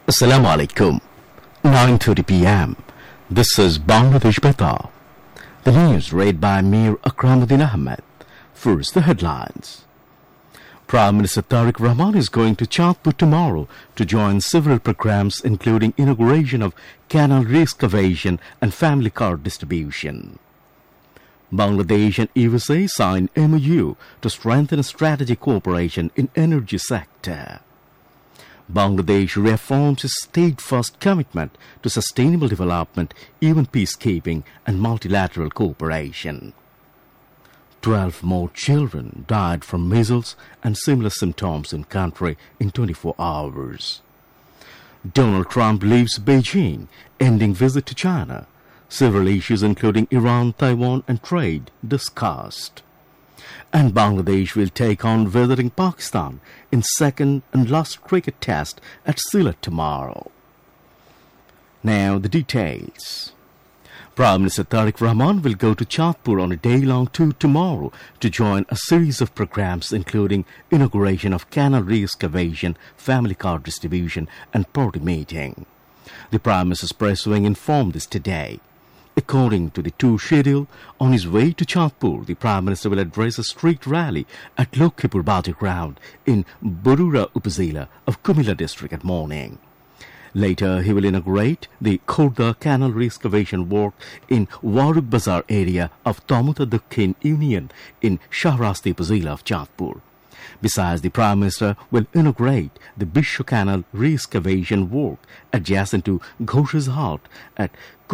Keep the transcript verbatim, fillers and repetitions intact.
Assalamu alaikum. nine thirty p m. This is Bangladesh Beta. The news read by Mir Akramuddin Ahmed. First, the headlines. Prime Minister Tariq Rahman is going to Chandpur tomorrow to join several programs including inauguration of canal re-excavation and family card distribution. Bangladesh and U S A signed M O U to strengthen strategic cooperation in energy sector. Bangladesh reaffirms its steadfast commitment to sustainable development, even peacekeeping and multilateral cooperation. Twelve more children died from measles and similar symptoms in country in twenty-four hours. Donald Trump leaves Beijing, ending visit to China. Several issues including Iran, Taiwan and trade discussed. And Bangladesh will take on visiting Pakistan in second and last cricket test at Sylhet tomorrow. Now the details. Prime Minister Tariq Rahman will go to Chandpur on a day-long tour tomorrow to join a series of programs including inauguration of canal re-excavation, family card distribution and party meeting. The Prime Minister's press wing informed this today. According to the tour schedule, on his way to Chandpur, the Prime Minister will address a street rally at Lokhipur Bati ground in Borura Upazila of Kumilla district at morning. Later, he will inaugurate the Khorda Canal re-excavation work in Waruk Bazar area of Tamuta Dakhin Union in Shahrasti Upazila of Chandpur. Besides, the Prime Minister will inaugurate the Bisho Canal re-excavation work adjacent to Ghoshes Halt at